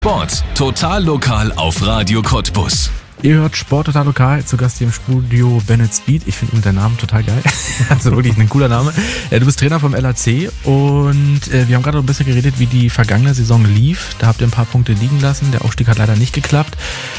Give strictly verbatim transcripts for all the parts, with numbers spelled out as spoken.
Sport total lokal auf Radio Cottbus. Ihr hört Sport total lokal, zu Gast hier im Studio Bennett Speed. Ich finde den Namen total geil. Also wirklich ein cooler Name. Du bist Trainer vom L A C und wir haben gerade ein bisschen geredet, wie die vergangene Saison lief. Da habt ihr ein paar Punkte liegen lassen. Der Aufstieg hat leider nicht geklappt.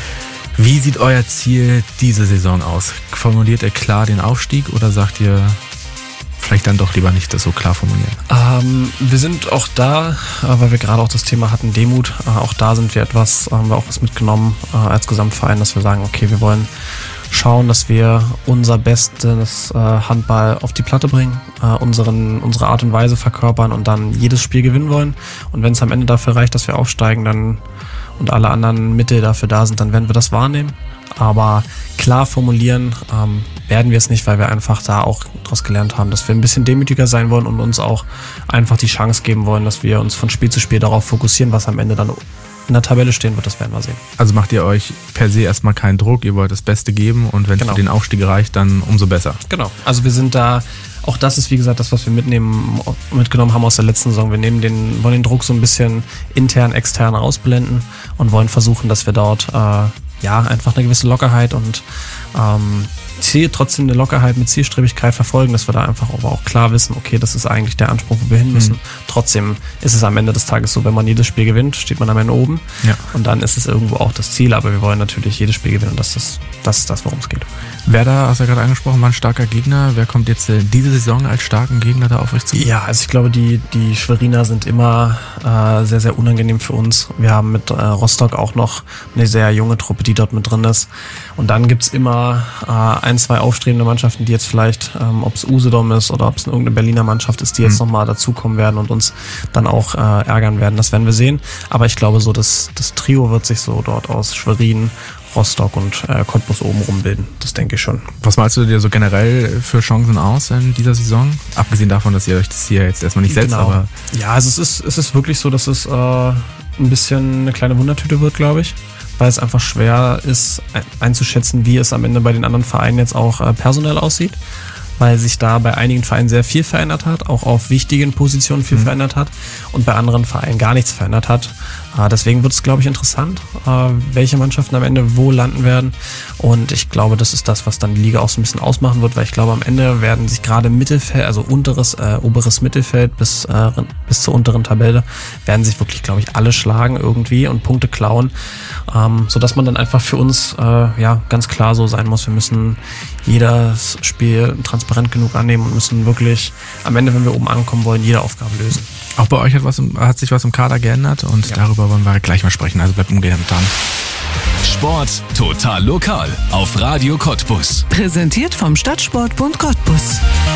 Wie sieht euer Ziel diese Saison aus? Formuliert ihr klar den Aufstieg oder sagt ihr vielleicht dann doch lieber nicht das so klar formulieren? Ähm, wir sind auch da, äh, weil wir gerade auch das Thema hatten, Demut. Äh, auch da sind wir etwas, haben wir auch was mitgenommen äh, als Gesamtverein, dass wir sagen, okay, wir wollen schauen, dass wir unser bestes äh, Handball auf die Platte bringen, äh, unseren, unsere Art und Weise verkörpern und dann jedes Spiel gewinnen wollen. Und wenn es am Ende dafür reicht, dass wir aufsteigen, dann und alle anderen Mittel dafür da sind, dann werden wir das wahrnehmen. Aber klar formulieren ähm, werden wir es nicht, weil wir einfach da auch daraus gelernt haben, dass wir ein bisschen demütiger sein wollen und uns auch einfach die Chance geben wollen, dass wir uns von Spiel zu Spiel darauf fokussieren, was am Ende dann in der Tabelle stehen wird, das werden wir sehen. Also macht ihr euch per se erstmal keinen Druck, ihr wollt das Beste geben und wenn es Genau. für den Aufstieg reicht, dann umso besser. Genau, also wir sind da, auch das ist wie gesagt das, was wir mitnehmen, mitgenommen haben aus der letzten Saison. Wir nehmen den, wollen den Druck so ein bisschen intern, extern ausblenden und wollen versuchen, dass wir dort äh, ja einfach eine gewisse Lockerheit und ähm, Ziel, trotzdem eine Lockerheit mit Zielstrebigkeit verfolgen, dass wir da einfach aber auch klar wissen, okay, das ist eigentlich der Anspruch, wo wir hin müssen. Mhm. Trotzdem ist es am Ende des Tages so, wenn man jedes Spiel gewinnt, steht man am Ende oben. Ja. Und dann ist es irgendwo auch das Ziel, aber wir wollen natürlich jedes Spiel gewinnen und das ist das, ist das worum es geht. Werder, hast du ja gerade angesprochen, war ein starker Gegner. Wer kommt jetzt äh, diese Saison als starken Gegner da auf euch zu? Ja, also ich glaube, die, die Schweriner sind immer äh, sehr, sehr unangenehm für uns. Wir haben mit äh, Rostock auch noch eine sehr junge Truppe, die dort mit drin ist. Und dann gibt's immer äh, ein, zwei aufstrebende Mannschaften, die jetzt vielleicht, ähm, ob es Usedom ist oder ob es irgendeine Berliner Mannschaft ist, die jetzt mhm. nochmal dazukommen werden und uns dann auch äh, ärgern werden. Das werden wir sehen. Aber ich glaube, so das, das Trio wird sich so dort aus Schwerin, Rostock und äh, Cottbus oben rumbilden. Das denke ich schon. Was malst du dir so generell für Chancen aus in dieser Saison? Abgesehen davon, dass ihr euch das hier jetzt erstmal nicht setzt, genau. aber... Ja, also es ist, es ist wirklich so, dass es äh, ein bisschen eine kleine Wundertüte wird, glaube ich. Weil es einfach schwer ist einzuschätzen, wie es am Ende bei den anderen Vereinen jetzt auch äh, personell aussieht. Weil sich da bei einigen Vereinen sehr viel verändert hat, auch auf wichtigen Positionen viel mhm. verändert hat und bei anderen Vereinen gar nichts verändert hat. Äh, deswegen wird es, glaube ich, interessant, äh, welche Mannschaften am Ende wo landen werden. Und ich glaube, das ist das, was dann die Liga auch so ein bisschen ausmachen wird, weil ich glaube, am Ende werden sich gerade Mittelfeld, also unteres, äh, oberes Mittelfeld bis, äh, bis zur unteren Tabelle, werden sich wirklich, glaube ich, alle schlagen irgendwie und Punkte klauen, ähm, sodass man dann einfach für uns äh, ja ganz klar so sein muss, wir müssen jedes Spiel transparent genug annehmen und müssen wirklich am Ende, wenn wir oben ankommen wollen, jede Aufgabe lösen. Auch bei euch hat, was, hat sich was im Kader geändert und ja. darüber wollen wir gleich mal sprechen, also bleibt unbedingt dran. Sport total lokal auf Radio Cottbus. Präsentiert vom Stadtsportbund Cottbus.